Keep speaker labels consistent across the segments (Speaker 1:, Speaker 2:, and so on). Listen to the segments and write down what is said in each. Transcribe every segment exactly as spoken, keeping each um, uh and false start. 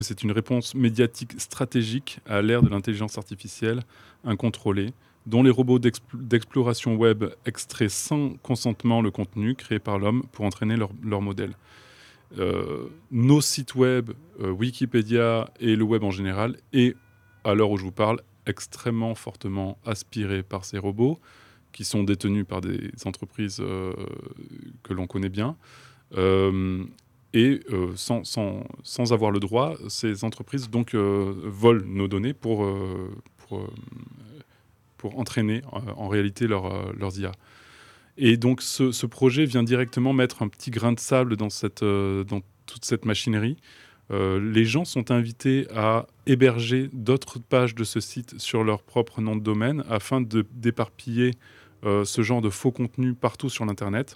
Speaker 1: C'est une réponse médiatique stratégique à l'ère de l'intelligence artificielle incontrôlée, dont les robots d'expl- d'exploration web extraient sans consentement le contenu créé par l'homme pour entraîner leur, leur modèle. Euh, nos sites web, euh, Wikipédia et le web en général, est, à l'heure où je vous parle, extrêmement fortement aspiré par ces robots, qui sont détenus par des entreprises euh, que l'on connaît bien. Euh, et euh, sans, sans, sans avoir le droit, ces entreprises donc euh, volent nos données pour, euh, pour, euh, pour entraîner euh, en réalité leur, euh, leurs I A. Et donc ce, ce projet vient directement mettre un petit grain de sable dans, cette, euh, dans toute cette machinerie. Euh, les gens sont invités à héberger d'autres pages de ce site sur leur propre nom de domaine afin de, d'éparpiller euh, ce genre de faux contenu partout sur l'Internet.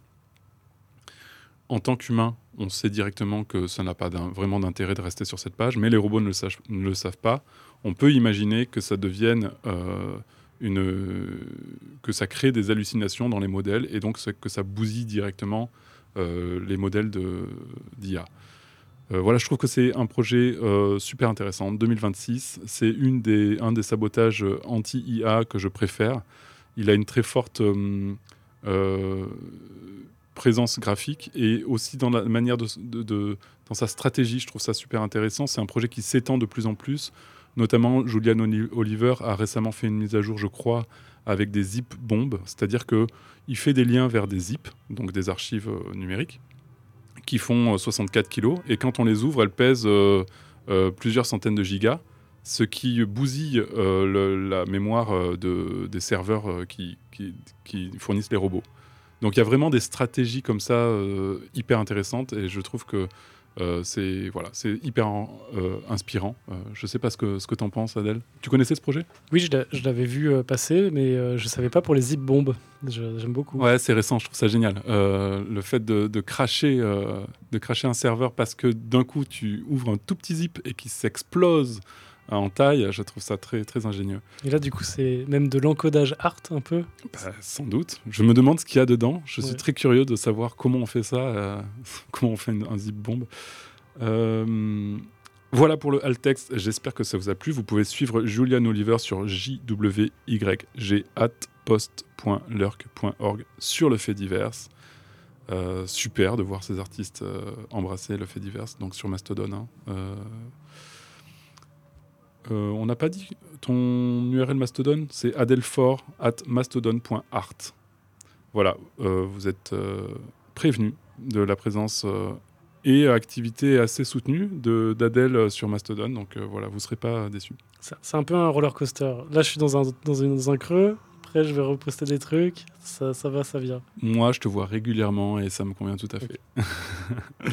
Speaker 1: En tant qu'humain, on sait directement que ça n'a pas d'un, vraiment d'intérêt de rester sur cette page, mais les robots ne le, sach- ne le savent pas. On peut imaginer que ça devienne euh, une, que ça crée des hallucinations dans les modèles et donc que ça bousille directement euh, les modèles de, d'I A. Euh, voilà, je trouve que c'est un projet euh, super intéressant. deux mille vingt-six, c'est une des, un des sabotages anti-I A que je préfère. Il a une très forte euh, euh, présence graphique et aussi dans la manière de, de, de, dans sa stratégie. Je trouve ça super intéressant. C'est un projet qui s'étend de plus en plus. Notamment, Julian Oliver a récemment fait une mise à jour, je crois, avec des zip bombes, c'est-à-dire qu'il fait des liens vers des zips, donc des archives euh, numériques, qui font euh, soixante-quatre kilos, et quand on les ouvre, elles pèsent euh, euh, plusieurs centaines de gigas, ce qui bousille euh, le, la mémoire euh, de, des serveurs euh, qui, qui, qui fournissent les robots. Donc il y a vraiment des stratégies comme ça euh, hyper intéressantes, et je trouve que euh, c'est, voilà, c'est hyper euh, inspirant. Euh, je ne sais pas ce que, ce que tu en penses, Adèle. Tu connaissais ce projet ?
Speaker 2: Oui, je, l'a- je l'avais vu euh, passer, mais euh, je ne savais pas pour les zip bombes. Je- j'aime beaucoup.
Speaker 1: Ouais, c'est récent, je trouve ça génial. Euh, le fait de, de, cracher, euh, de cracher un serveur parce que d'un coup tu ouvres un tout petit zip et qu'il s'explose en taille, je trouve ça très, très ingénieux.
Speaker 2: Et là, du coup, c'est même de l'encodage art un peu.
Speaker 1: Bah, sans doute. Je me demande ce qu'il y a dedans. Je suis
Speaker 2: Ouais.
Speaker 1: très curieux de savoir comment on fait ça, euh, comment on fait une, un zip bomb. Euh, voilà pour le alt text. J'espère que ça vous a plu. Vous pouvez suivre Julian Oliver sur j w y g arobase post point lurk point org sur le fait divers. Euh, super de voir ces artistes euh, embrasser le fait divers, donc sur Mastodon. Hein. Euh, euh, on n'a pas dit ton U R L Mastodon, c'est adelfort at mastodon point art. Voilà, euh, vous êtes euh, prévenus de la présence euh, et activité assez soutenue de, d'Adèle sur Mastodon, donc euh, voilà, vous ne serez pas déçus.
Speaker 2: C'est, c'est un peu un roller coaster. Là, je suis dans un, dans une, dans un creux. Après, je vais reposter des trucs. Ça, ça va, ça vient.
Speaker 1: Moi, je te vois régulièrement et ça me convient tout à fait. Okay.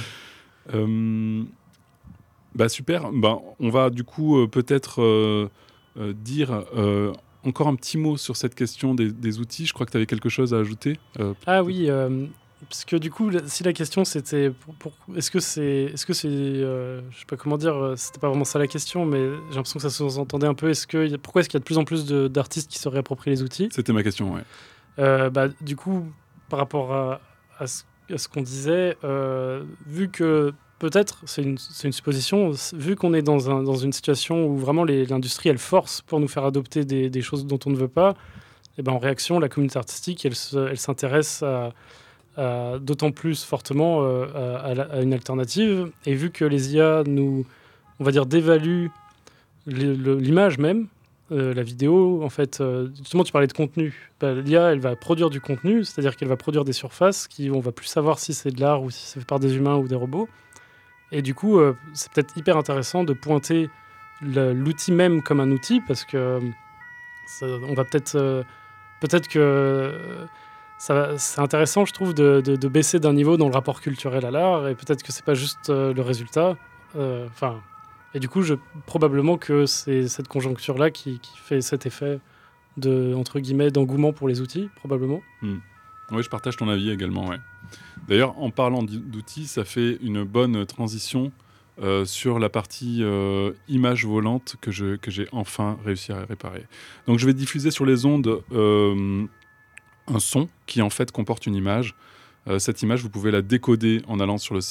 Speaker 1: euh, bah super. Bah, on va du coup euh, peut-être euh, euh, dire euh, encore un petit mot sur cette question des, des outils. Je crois que tu avais quelque chose à ajouter. Euh,
Speaker 2: ah oui, euh, parce que du coup, si la question c'était pour, pour, est-ce que c'est, est-ce que c'est, euh, je sais pas comment dire, c'était pas vraiment ça la question, mais j'ai l'impression que ça sous-entendait un peu. Est-ce que, pourquoi est-ce qu'il y a de plus en plus de, d'artistes qui se réapproprient les outils ?
Speaker 1: C'était ma question, ouais.
Speaker 2: Euh, bah, du coup, par rapport à, à, ce, à ce qu'on disait, euh, vu que peut-être, c'est une, c'est une supposition, vu qu'on est dans, un, dans une situation où vraiment les, l'industrie, elle force pour nous faire adopter des, des choses dont on ne veut pas, et ben en réaction, la communauté artistique, elle, se, elle s'intéresse à, à, d'autant plus fortement euh, à, à, la, à une alternative. Et vu que les I A nous, on va dire, dévaluent le, le, l'image même, Euh, la vidéo, en fait, euh, justement, tu parlais de contenu. Bah, L'I A, elle va produire du contenu, c'est-à-dire qu'elle va produire des surfaces qui, on va plus savoir si c'est de l'art ou si c'est fait par des humains ou des robots. Et du coup, euh, c'est peut-être hyper intéressant de pointer le, l'outil même comme un outil, parce que euh, ça, on va peut-être, euh, peut-être que euh, ça, c'est intéressant, je trouve, de, de, de baisser d'un niveau dans le rapport culturel à l'art, et peut-être que c'est pas juste euh, le résultat. Enfin. Euh, Et du coup, je, probablement que c'est cette conjoncture-là qui, qui fait cet effet de, entre guillemets, d'engouement pour les outils, probablement.
Speaker 1: Mmh. Oui, je partage ton avis également, ouais. D'ailleurs, en parlant d'outils, ça fait une bonne transition euh, sur la partie euh, image volante que, je, que j'ai enfin réussi à réparer. Donc, je vais diffuser sur les ondes euh, un son qui, en fait, comporte une image. Euh, cette image, vous pouvez la décoder en allant sur le site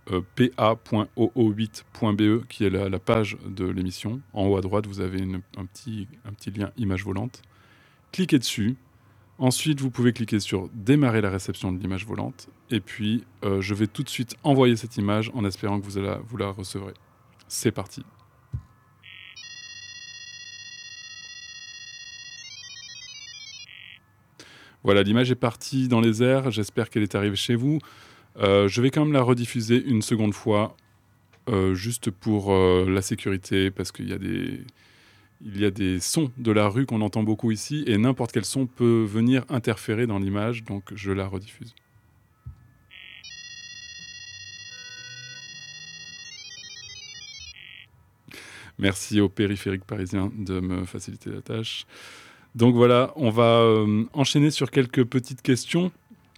Speaker 1: euh, p a point o o huit point b e, qui est la, la page de l'émission. En haut à droite, vous avez une, un, petit, un petit lien image volante. Cliquez dessus. Ensuite, vous pouvez cliquer sur « Démarrer la réception de l'image volante ». Et puis, euh, je vais tout de suite envoyer cette image en espérant que vous la, vous la recevrez. C'est parti. Voilà, l'image est partie dans les airs. J'espère qu'elle est arrivée chez vous. Euh, je vais quand même la rediffuser une seconde fois, euh, juste pour euh, la sécurité, parce qu'il y a des... Il y a des sons de la rue qu'on entend beaucoup ici, et n'importe quel son peut venir interférer dans l'image, donc je la rediffuse. Merci au périphérique parisien de me faciliter la tâche. Donc voilà, on va euh, enchaîner sur quelques petites questions.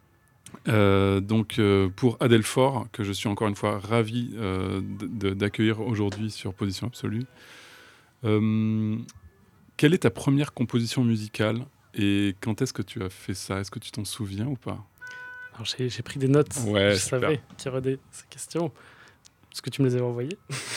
Speaker 1: Euh, donc euh, pour Adèle Faure, que je suis encore une fois ravi euh, de, d'accueillir aujourd'hui sur Position Absolue. Euh, Quelle est ta première composition musicale et quand est-ce que tu as fait ça? Est-ce que tu t'en souviens ou pas?
Speaker 2: Alors j'ai, j'ai pris des notes,
Speaker 1: ouais,
Speaker 2: je
Speaker 1: super.
Speaker 2: savais qu'il y aurait des, ces questions, parce que tu me les avais envoyées.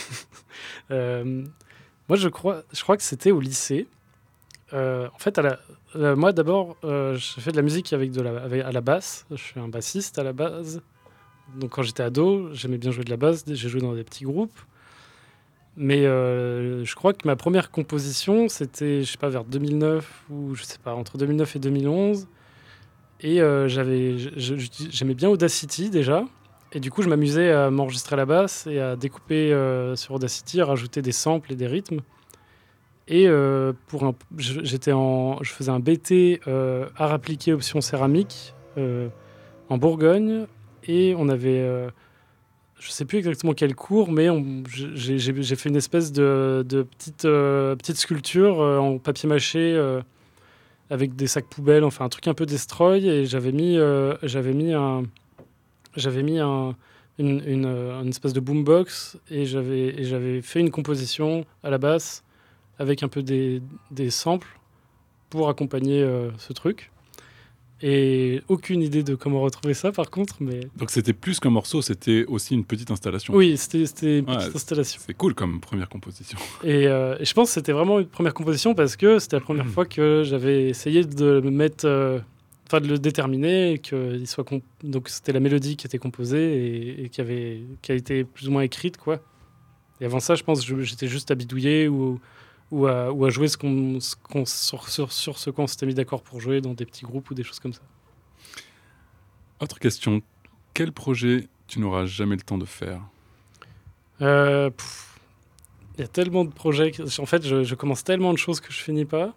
Speaker 2: euh, moi, je crois, je crois que c'était au lycée. Euh, en fait, à la, euh, moi d'abord, euh, je fais de la musique avec de la, avec, à la basse. Je suis un bassiste à la base. Donc quand j'étais ado, j'aimais bien jouer de la basse. J'ai joué dans des petits groupes. Mais euh, je crois que ma première composition, c'était, je sais pas, vers deux mille neuf ou je sais pas, entre deux mille neuf et deux mille onze. Et euh, j'avais, je, je, j'aimais bien Audacity déjà. Et du coup, je m'amusais à m'enregistrer à la basse et à découper euh, sur Audacity, à rajouter des samples et des rythmes. Et euh, pour un, j'étais en, je faisais un B T euh, art appliqué option céramique euh, en Bourgogne. Et on avait... Euh, je ne sais plus exactement quel cours, mais on, j'ai, j'ai, j'ai fait une espèce de, de petite, euh, petite sculpture euh, en papier mâché euh, avec des sacs poubelles, enfin un truc un peu destroy. Et j'avais mis, euh, j'avais mis, un, j'avais mis un, une, une, une espèce de boombox et j'avais, et j'avais fait une composition à la basse avec un peu des, des samples pour accompagner euh, ce truc. Et aucune idée de comment retrouver ça, par contre. Mais...
Speaker 1: Donc c'était plus qu'un morceau, c'était aussi une petite installation.
Speaker 2: Oui, c'était, c'était une petite
Speaker 1: ouais,
Speaker 2: installation.
Speaker 1: C'est cool comme première composition.
Speaker 2: Et, euh, et je pense que c'était vraiment une première composition parce que c'était la première fois que j'avais essayé de me mettre... Euh, enfin, de le déterminer. Et que il soit comp- Donc c'était la mélodie qui était composée et, et qui, avait, qui a été plus ou moins écrite, quoi. Et avant ça, je pense que j'étais juste à bidouiller ou... Ou à, ou à jouer ce qu'on, ce qu'on, sur, sur, sur ce qu'on s'était mis d'accord pour jouer dans des petits groupes ou des choses comme ça.
Speaker 1: Autre question. Quel projet tu n'auras jamais le temps de faire?
Speaker 2: euh, Il y a tellement de projets. Que, en fait, je, je commence tellement de choses que je finis pas.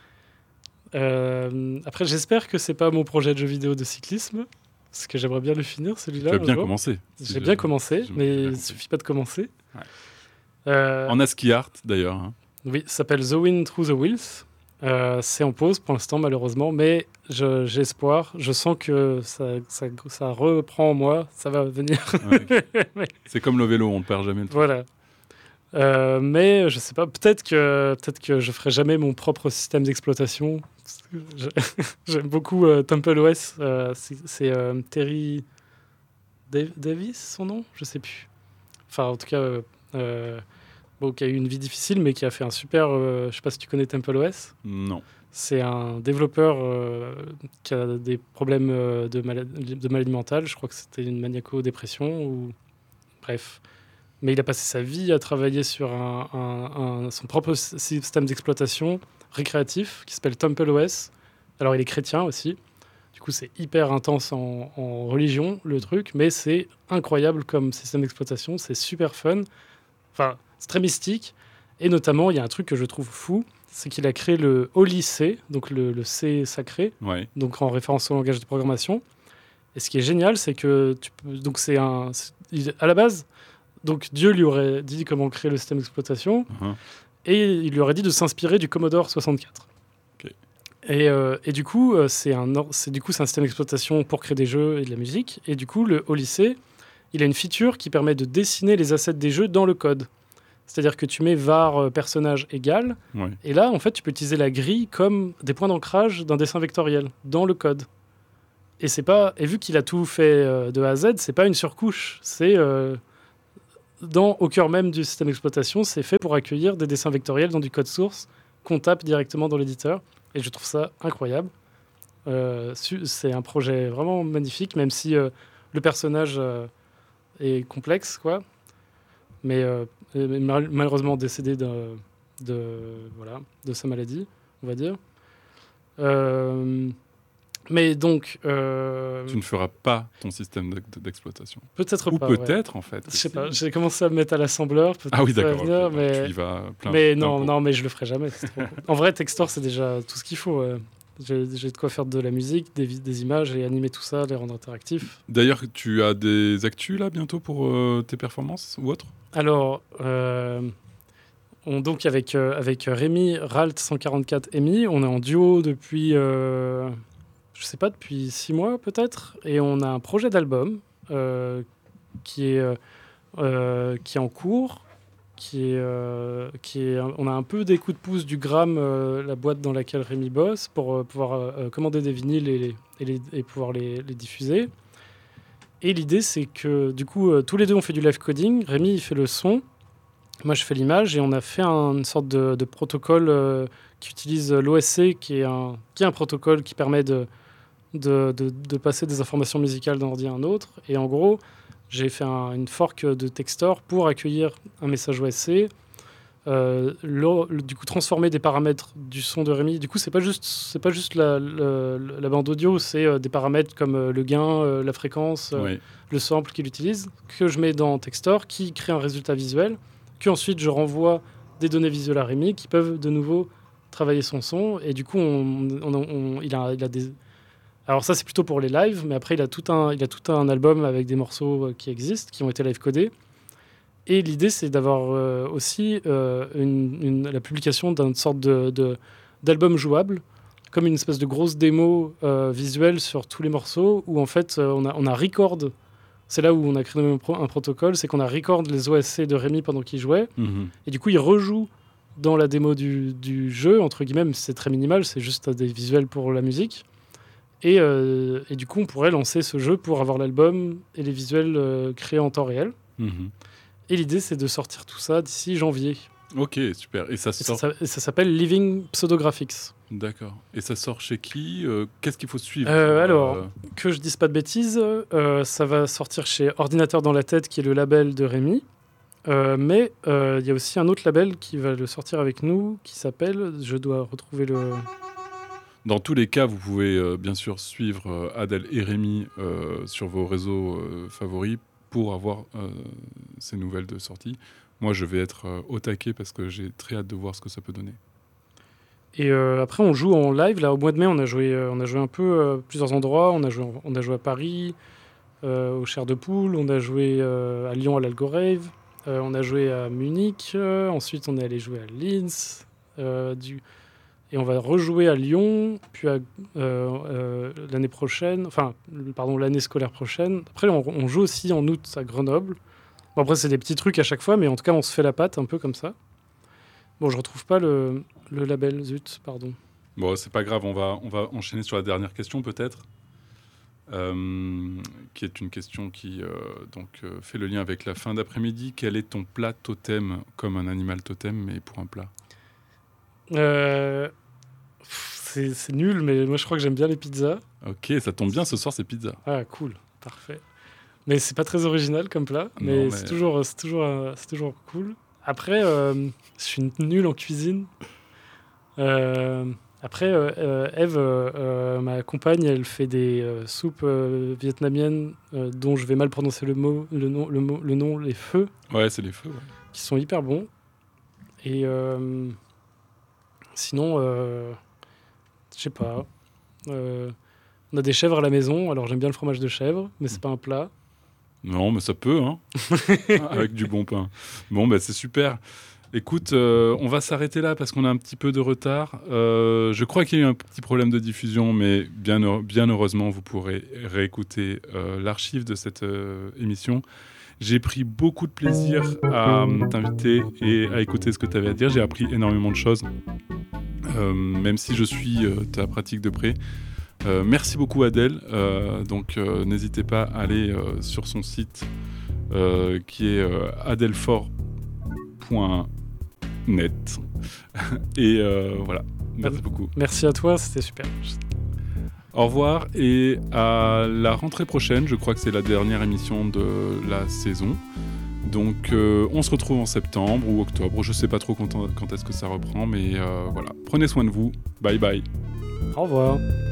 Speaker 2: Euh, après, j'espère que c'est pas mon projet de jeu vidéo de cyclisme. Parce que j'aimerais bien le finir, celui-là.
Speaker 1: Tu as bien
Speaker 2: jour.
Speaker 1: commencé.
Speaker 2: J'ai bien commencé, mais il ne suffit pas de commencer.
Speaker 1: Ouais.
Speaker 2: Euh,
Speaker 1: en ASCII Art, d'ailleurs. Hein.
Speaker 2: Oui, ça s'appelle The Wind Through the Wheels. Euh, c'est en pause pour l'instant, malheureusement, mais je, j'ai espoir. Je sens que ça, ça, ça reprend en moi, ça va venir.
Speaker 1: Ouais. mais... C'est comme le vélo, on ne perd jamais le truc.
Speaker 2: Voilà. Euh, mais je sais pas, peut-être que, peut-être que je ferai jamais mon propre système d'exploitation. Je, j'aime beaucoup euh, TempleOS. Euh, c'est c'est euh, Terry Dav- Davis, son nom? Je sais plus. Enfin, en tout cas... Euh, Bon, qui a eu une vie difficile, mais qui a fait un super... Euh, je ne sais pas si tu connais TempleOS.
Speaker 1: Non.
Speaker 2: C'est un développeur euh, qui a des problèmes euh, de, malade, de maladie mentale. Je crois que c'était une maniaco-dépression. Ou... Bref. Mais il a passé sa vie à travailler sur un, un, un, son propre système d'exploitation récréatif qui s'appelle TempleOS. Alors, il est chrétien aussi. Du coup, c'est hyper intense en, en religion, le truc. Mais c'est incroyable comme système d'exploitation. C'est super fun. Enfin... C'est très mystique. Et notamment, il y a un truc que je trouve fou, c'est qu'il a créé le Holy C, donc le, le C sacré,
Speaker 1: ouais.
Speaker 2: donc en référence au langage de programmation. Et ce qui est génial, c'est que tu peux, donc c'est un, c'est, il, à la base, donc Dieu lui aurait dit comment créer le système d'exploitation, uh-huh. et il lui aurait dit de s'inspirer du Commodore soixante-quatre.
Speaker 1: Okay.
Speaker 2: Et, euh, et du coup, c'est un, c'est du coup c'est un système d'exploitation pour créer des jeux et de la musique. Et du coup, le Holy C, il a une feature qui permet de dessiner les assets des jeux dans le code. C'est-à-dire que tu mets var euh, personnage égal,
Speaker 1: ouais.
Speaker 2: et là, en fait, tu peux utiliser la grille comme des points d'ancrage d'un dessin vectoriel dans le code. Et, c'est pas, et vu qu'il a tout fait euh, de A à Z, c'est pas une surcouche. C'est euh, dans, au cœur même du système d'exploitation, c'est fait pour accueillir des dessins vectoriels dans du code source qu'on tape directement dans l'éditeur. Et je trouve ça incroyable. Euh, c'est un projet vraiment magnifique, même si euh, le personnage euh, est complexe, quoi. Mais euh, mal- malheureusement décédé de, de, voilà, de sa maladie, on va dire. Euh, mais donc... euh,
Speaker 1: Tu ne feras pas ton système d'ex- d'exploitation.
Speaker 2: peut-être
Speaker 1: Ou
Speaker 2: pas, ouais.
Speaker 1: peut-être, en fait.
Speaker 2: Je sais
Speaker 1: aussi.
Speaker 2: pas, j'ai commencé à me mettre à l'assembleur. peut-être
Speaker 1: Ah oui,
Speaker 2: ça va
Speaker 1: d'accord.
Speaker 2: venir,
Speaker 1: ok.
Speaker 2: mais...
Speaker 1: Tu y vas plein.
Speaker 2: Mais
Speaker 1: plein
Speaker 2: non,
Speaker 1: pot.
Speaker 2: non, mais je le ferai jamais. c'est trop- En vrai, Textor, c'est déjà tout ce qu'il faut. euh. J'ai j'ai de quoi faire de la musique, des, vi- des images et animer tout ça, les rendre interactifs.
Speaker 1: D'ailleurs, tu as des actus là bientôt pour euh, tes performances ou autres?
Speaker 2: Alors, euh, on, donc avec, euh, avec Rémi Ralt cent quarante-quatre Emi, on est en duo depuis, euh, je sais pas, depuis six mois peut-être, et on a un projet d'album euh, qui est euh, euh, qui est en cours, qui est, euh, qui est, on a un peu des coups de pouce du Gram, euh, la boîte dans laquelle Rémi bosse, pour euh, pouvoir euh, commander des vinyles et, les- et, les- et pouvoir les, les diffuser. Et l'idée, c'est que du coup, euh, tous les deux, on fait du live coding. Rémi, il fait le son. Moi, je fais l'image. Et on a fait un- une sorte de, de protocole euh, qui utilise l'O S C, qui est, un, qui est un protocole qui permet de, de, de- de passer des informations musicales d'un ordi à un autre. Et en gros, j'ai fait un- une fork de Textor pour accueillir un message O S C. Euh, le- le- du coup, transformer des paramètres du son de Rémi. Du coup, c'est pas juste, c'est pas juste la, la- la bande audio, c'est euh, des paramètres comme euh, le gain, euh, la fréquence, euh,
Speaker 1: Oui.
Speaker 2: le sample qu'il utilise, que je mets dans Textor, qui crée un résultat visuel, que ensuite je renvoie des données visuelles à Rémi, qui peuvent de nouveau travailler son son. Et du coup, on, on- on- il, a, il a des... Alors ça, c'est plutôt pour les lives, mais après, il a tout un, il a tout un album avec des morceaux euh, qui existent, qui ont été live codés. Et l'idée, c'est d'avoir euh, aussi euh, une, une- la publication d'une sorte de, de- d'album jouable, comme une espèce de grosse démo euh, visuelle sur tous les morceaux, où en fait, euh, on, a, on a record. C'est là où on a créé un, pro- un protocole, c'est qu'on a record les O S C de Rémi pendant qu'il jouait,
Speaker 1: Mhm.
Speaker 2: et du coup, il rejoue dans la démo du, du jeu, entre guillemets, mais c'est très minimal, c'est juste des visuels pour la musique. Et, euh, et du coup, on pourrait lancer ce jeu pour avoir l'album et les visuels euh, créés en temps réel.
Speaker 1: Mhm.
Speaker 2: Et l'idée, c'est de sortir tout ça d'ici janvier.
Speaker 1: Ok, super. Et ça
Speaker 2: Et ça,
Speaker 1: sort.
Speaker 2: s'a- et ça s'appelle Living Pseudographics.
Speaker 1: D'accord. Et ça sort chez qui? Euh, Qu'est-ce qu'il faut suivre?
Speaker 2: Euh,
Speaker 1: pour,
Speaker 2: alors,
Speaker 1: euh,
Speaker 2: Que je dise pas de bêtises, euh, ça va sortir chez Ordinateur dans la tête, qui est le label de Rémi. Euh, mais euh, il y a aussi un autre label qui va le sortir avec nous, qui s'appelle, je dois retrouver le...
Speaker 1: Dans tous les cas, vous pouvez euh, bien sûr suivre euh, Adèle et Rémi euh, sur vos réseaux euh, favoris pour avoir euh, ces nouvelles de sortie. Moi, je vais être euh, au taquet parce que j'ai très hâte de voir ce que ça peut donner.
Speaker 2: Et euh, après, on joue en live. Là, au mois de mai, on a joué, euh, on a joué un peu à plusieurs endroits. On a joué, en- on a joué à Paris, euh, au Chair de Poule. On a joué euh, à Lyon, à l'Algorave. Euh, on a joué à Munich. Euh, ensuite, on est allé jouer à Linz. Euh, du... Et on va rejouer à Lyon, puis à, euh, euh, l'année prochaine, enfin, le- pardon, l'année scolaire prochaine. Après, on, on joue aussi en août à Grenoble. Bon, après, c'est des petits trucs à chaque fois, mais en tout cas, on se fait la patte un peu comme ça. Bon, je retrouve pas le, le label, zut, pardon.
Speaker 1: Bon, c'est pas grave, on va, on va enchaîner sur la dernière question peut-être, euh, qui est une question qui euh, donc, euh, fait le lien avec la fin d'après-midi. Quel est ton plat totem, comme un animal totem, mais pour un plat?
Speaker 2: Euh, pff, c'est c'est nul, mais moi, je crois que j'aime bien les pizzas.
Speaker 1: Ok, ça tombe bien, ce soir c'est pizza.
Speaker 2: Ah, cool, parfait. Mais c'est pas très original comme plat, mais,
Speaker 1: Non, mais-
Speaker 2: c'est toujours, c'est toujours, euh, c'est toujours cool. Après, euh, je suis nul en cuisine. Euh, après, euh, euh, Eve, euh, euh, ma compagne, elle fait des euh, soupes euh, vietnamiennes euh, dont je vais mal prononcer le mot, le nom, le mot, le nom, les feux,
Speaker 1: Ouais, c'est les feux. Ouais.
Speaker 2: qui sont hyper bons. Et euh, sinon, euh, je sais pas. Euh, on a des chèvres à la maison, alors j'aime bien le fromage de chèvre, mais c'est pas un plat.
Speaker 1: Non, mais ça peut, hein, avec du bon pain. Bon, bah, c'est super. Écoute, euh, on va s'arrêter là parce qu'on a un petit peu de retard. Euh, je crois qu'il y a eu un petit problème de diffusion, mais bien, heu- bien heureusement, vous pourrez réécouter euh, l'archive de cette euh, émission. J'ai pris beaucoup de plaisir à euh, t'inviter et à écouter ce que tu avais à dire. J'ai appris énormément de choses, euh, même si je suis euh, ta pratique de près. Euh, merci beaucoup Adèle. Euh, donc euh, n'hésitez pas à aller euh, sur son site euh, qui est euh, adelfort point net. Et euh, voilà, merci euh, beaucoup.
Speaker 2: Merci à toi, c'était super.
Speaker 1: Au revoir et à la rentrée prochaine, je crois que c'est la dernière émission de la saison. Donc euh, on se retrouve en septembre ou octobre, je sais pas trop quand, quand est-ce que ça reprend, mais euh, voilà. Prenez soin de vous, bye bye.
Speaker 2: Au revoir.